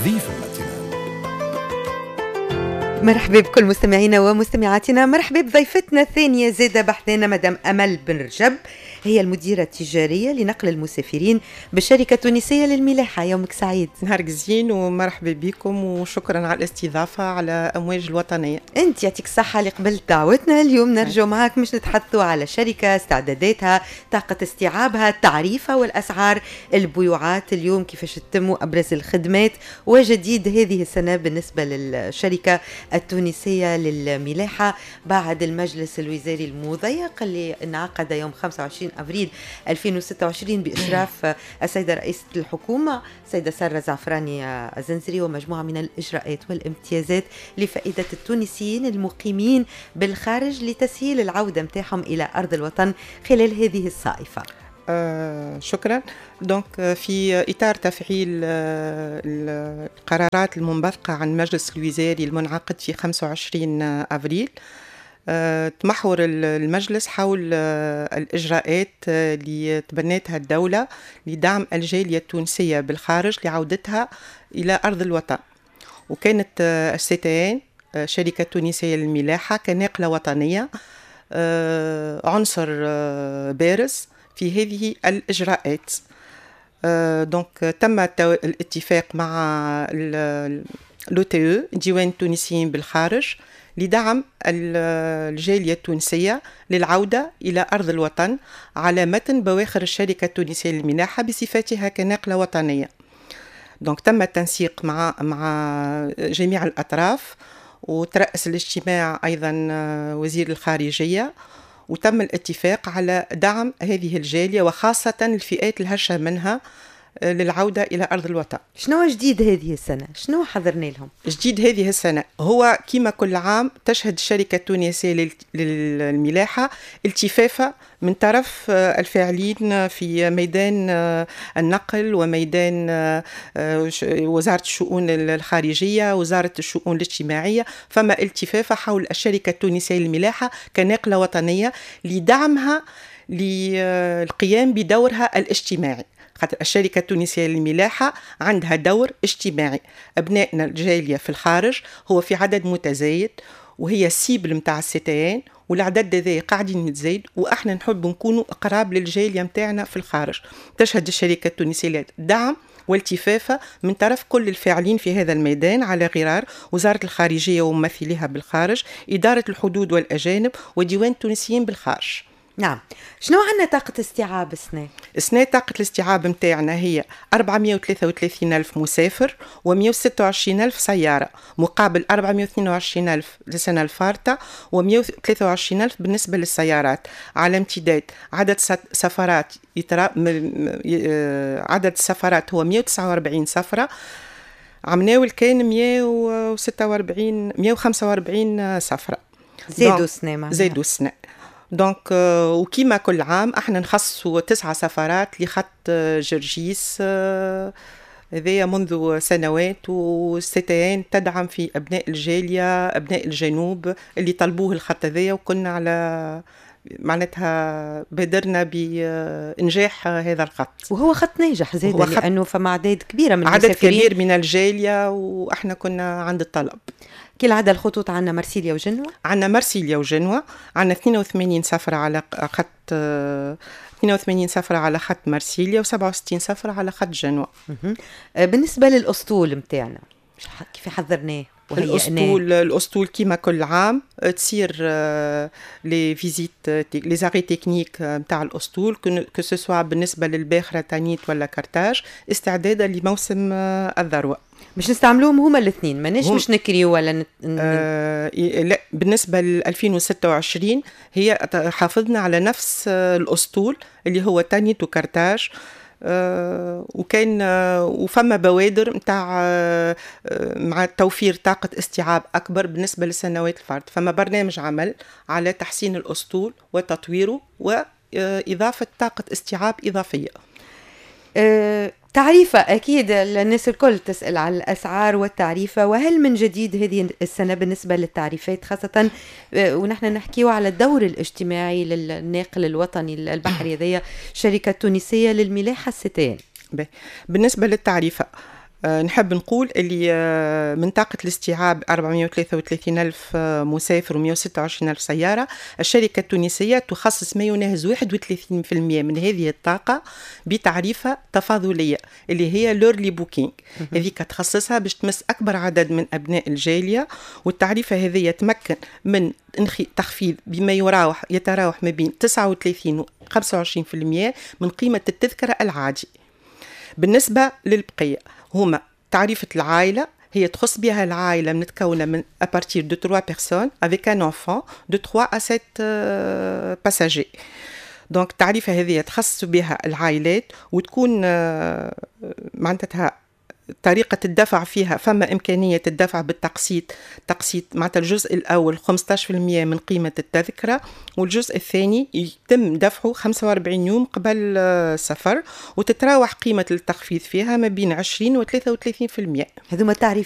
ضيف الماتينال. مرحبا بكل مستمعينا ومستمعاتنا، مرحبا بضيفتنا الثانية زادة بحثنا مدام أمل بن رجب، هي المديرة التجارية لنقل المسافرين بالشركة التونسية للملاحة. يومك سعيد. نهار جزين ومرحبا بكم وشكرا على الاستضافة على أمواج الوطنية. أنت يعطيك الصحة اللي قبلت دعوتنا. اليوم نرجو معك مش نتحدثوا على شركة، استعداداتها، طاقة استيعابها، تعريفها والأسعار، البيوعات اليوم كيفاش تتم، أبرز الخدمات وجديد هذه السنة بالنسبة للشركة التونسية للملاحة بعد المجلس الوزاري المضيق اللي انعقد يوم 25 أبريل 2026 بإشراف السيدة رئيسة الحكومة السيدة سارة زعفراني الزنزري، ومجموعة من الإجراءات والامتيازات لفائدة التونسيين المقيمين بالخارج لتسهيل العودة متاعهم إلى أرض الوطن خلال هذه الصائفة. شكرا. دونك في إطار تفعيل القرارات المنبثقة عن المجلس الوزاري المنعقد في 25 أبريل، تمحور المجلس حول الإجراءات اللي تبنتها الدولة لدعم الجالية التونسية بالخارج لعودتها إلى أرض الوطن. وكانت السيتين شركة تونسية للملاحة كناقلة وطنية عنصر بارز في هذه الإجراءات. دونك تم الاتفاق مع l'OTE ديوان التونسيين بالخارج لدعم الجالية التونسية للعودة إلى أرض الوطن على متن بواخر الشركة التونسية للملاحة بصفتها كناقلة وطنية. دونك تم التنسيق مع جميع الأطراف، وترأس الاجتماع أيضا وزير الخارجية، وتم الاتفاق على دعم هذه الجالية وخاصة الفئات الهشة منها للعودة إلى أرض الوطن. شنو جديد هذه السنة؟ شنو حضرنا لهم؟ جديد هذه السنة هو كما كل عام تشهد الشركة التونسية للملاحة التفافة من طرف الفاعلين في ميدان النقل وميدان وزارة الشؤون الخارجية، وزارة الشؤون الاجتماعية. فما التفافة حول الشركة التونسية للملاحة كناقلة وطنية لدعمها للقيام بدورها الاجتماعي، خاطر الشركة التونسية للملاحة عندها دور اجتماعي. أبنائنا الجالية في الخارج هو في عدد متزايد، وهي السيبل متاع السيتين، والعدد ذي قاعدين يتزايد، وإحنا نحب نكونوا قراب للجالية متاعنا في الخارج. تشهد الشركة التونسية دعم والتفافة من طرف كل الفاعلين في هذا الميدان، على غرار وزارة الخارجية وممثليها بالخارج، إدارة الحدود والأجانب، وديوان التونسيين بالخارج. نعم. شنو عندنا طاقة استيعاب السنة؟ طاقة الاستيعاب متاعنا هي 433 ألف مسافر و126 ألف سيارة، مقابل 422 ألف للسنة الفارطة و123 ألف بالنسبة للسيارات، على امتداد عدد سفرات عدد السفرات هو 149 سفرة. عمناول كان 145 سفرة، زادوا السنة. دونك وكيما كل عام احنا نخصصوا 9 سفرات لخط جرجيس هذايا منذ سنوات، والستين تدعم في أبناء الجالية، أبناء الجنوب اللي طلبوه الخط هذايا، وكنا على معناتها بادرنا بإنجاح هذا الخط، وهو خط ناجح زاد لأنه فما عدد كبيرة من عدد كبير من الجالية، وإحنا كنا عند الطلب. كل عدد الخطوط عندنا مرسيليا وجنوة؟ عندنا مرسيليا وجنوة، عندنا 82 سفرة على خط 82 سفرة على خط مرسيليا، و67 سفرة على خط جنوة. بالنسبة للأسطول متاعنا كيف حضرناه؟ الأسطول كيما كل عام تصير لي فيزيت لي زاري تكنيك متاع الأسطول، كسوسوا بالنسبة للباخرة تانيت ولا كرتاج، استعدادا لموسم الذروة. مش نستعملوهم هما الاثنين، ماناش مش نكريو ولا لا، بالنسبة ل 2026 هي حافظنا على نفس الأسطول اللي هو تانيت وكرتاج. وكان وفما بوادر مع توفير طاقة استيعاب أكبر بالنسبة للسنوات الفارطة. فما برنامج عمل على تحسين الأسطول وتطويره وإضافة طاقة استيعاب إضافية. تعريفة أكيد الناس الكل تسأل على الأسعار والتعريفة، وهل من جديد هذه السنة بالنسبة للتعريفات، خاصة ونحن نحكيه على الدور الاجتماعي للناقل الوطني البحري هذه شركة تونسية للملاحة الستين. بالنسبة للتعريفة نحب نقول اللي من طاقة الاستيعاب 433 ألف مسافر و126 ألف سيارة، الشركة التونسية تخصص ما يناهز 31% من هذه الطاقة بتعريفة تفاضلية اللي هي لورلي بوكينج. هذيك تخصصها باش تمس أكبر عدد من أبناء الجالية، والتعريفة هذه يتمكن من تخفيض بما يتراوح ما بين 39 و 25% من قيمة التذكرة العادي. بالنسبة للبقية هما تعريفة العائلة، هي تخص بها العائلة متكونة من à partir de 3 personnes avec un enfant de 3 à 7 passagers. دونك التعريفة هذه تخص بها العائلات، وتكون معناتها طريقة الدفع فيها فما إمكانية الدفع بالتقسيط، معناتها الجزء الأول 15% من قيمة التذكرة، والجزء الثاني يتم دفعه 45 يوم قبل السفر، وتتراوح قيمة التخفيض فيها ما بين 20 و 33%. هذوما التعريفات